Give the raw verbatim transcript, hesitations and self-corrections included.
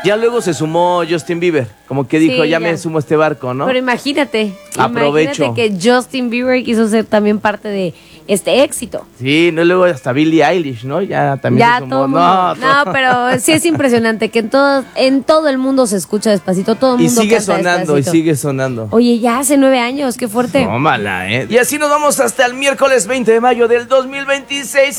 Ya luego se sumó Justin Bieber, como que dijo, Sí, ya, ya. me sumo a este barco, ¿no? Pero imagínate, Aprovecho. imagínate que Justin Bieber quiso ser también parte de este éxito. Sí, no, luego hasta Billie Eilish, ¿no? Ya también Ya se sumó. todo el mundo. No, No, pero sí es impresionante que en todo, en todo el mundo se escucha Despacito, todo el y mundo sigue canta sonando, y Despacito. sigue sonando. Oye, ya hace nueve años, qué fuerte. Tómala, ¿eh? Y así nos vamos hasta el miércoles veinte de mayo del dos mil veintiséis.